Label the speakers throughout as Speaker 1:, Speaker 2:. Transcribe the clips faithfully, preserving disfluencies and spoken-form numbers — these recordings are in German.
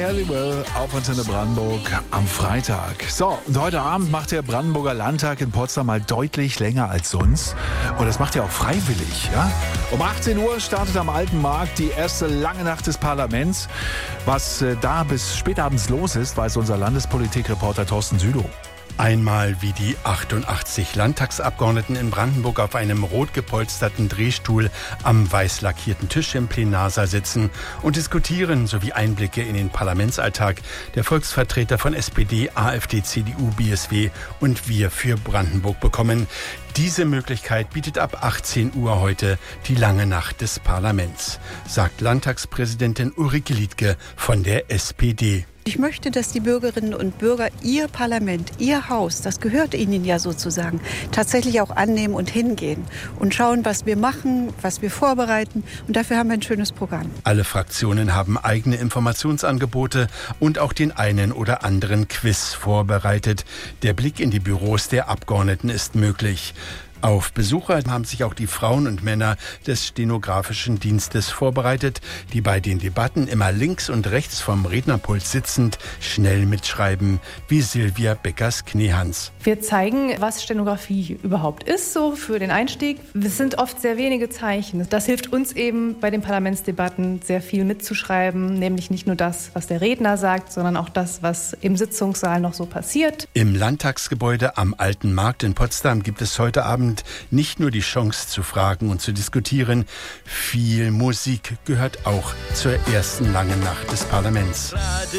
Speaker 1: Halliwell auf Antenne Brandenburg am Freitag. So, und heute Abend macht der Brandenburger Landtag in Potsdam mal deutlich länger als sonst. Und das macht er auch freiwillig. Ja? Um achtzehn Uhr startet am Alten Markt die erste lange Nacht des Parlaments. Was äh, da bis spätabends los ist, weiß unser Landespolitikreporter Thorsten Südow.
Speaker 2: Einmal wie die achtundachtzig Landtagsabgeordneten in Brandenburg auf einem rot gepolsterten Drehstuhl am weiß lackierten Tisch im Plenarsaal sitzen und diskutieren, sowie Einblicke in den Parlamentsalltag der Volksvertreter von S P D, AfD, C D U, B S W und Wir für Brandenburg bekommen. Diese Möglichkeit bietet ab achtzehn Uhr heute die lange Nacht des Parlaments, sagt Landtagspräsidentin Ulrike Liedtke von der S P D.
Speaker 3: Ich möchte, dass die Bürgerinnen und Bürger ihr Parlament, ihr Haus, das gehört ihnen ja sozusagen, tatsächlich auch annehmen und hingehen und schauen, was wir machen, was wir vorbereiten. Und dafür haben wir ein schönes Programm.
Speaker 2: Alle Fraktionen haben eigene Informationsangebote und auch den einen oder anderen Quiz vorbereitet. Der Blick in die Büros der Abgeordneten ist möglich. Auf Besucher haben sich auch die Frauen und Männer des stenografischen Dienstes vorbereitet, die bei den Debatten immer links und rechts vom Rednerpult sitzend schnell mitschreiben, wie Silvia Beckers-Kniehans.
Speaker 4: Wir zeigen, was Stenografie überhaupt ist, so für den Einstieg. Es sind oft sehr wenige Zeichen. Das hilft uns eben bei den Parlamentsdebatten sehr viel mitzuschreiben, nämlich nicht nur das, was der Redner sagt, sondern auch das, was im Sitzungssaal noch so passiert.
Speaker 2: Im Landtagsgebäude am Alten Markt in Potsdam gibt es heute Abend nicht nur die Chance zu fragen und zu diskutieren, viel Musik gehört auch zur ersten langen Nacht des Parlaments.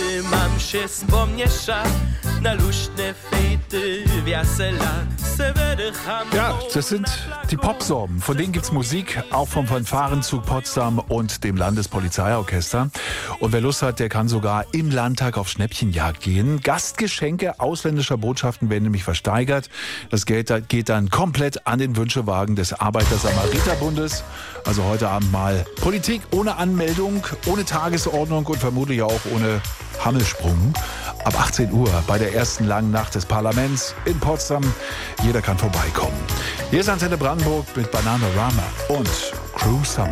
Speaker 1: Ja, das sind die Popsorben. Von denen gibt's Musik, auch vom Fanfarenzug Potsdam und dem Landespolizeiorchester. Und wer Lust hat, der kann sogar im Landtag auf Schnäppchenjagd gehen. Gastgeschenke ausländischer Botschaften werden nämlich versteigert. Das Geld geht dann komplett an den Wünschewagen des Arbeiter-Samariter-Bundes. Also heute Abend mal Politik ohne Anmeldung, ohne Tagesordnung und vermutlich auch ohne Hammelsprung. Ab achtzehn Uhr bei der ersten langen Nacht des Parlaments in Potsdam. Jeder kann vorbeikommen. Hier ist Antenne Brandenburg mit Bananarama und Crew Summer.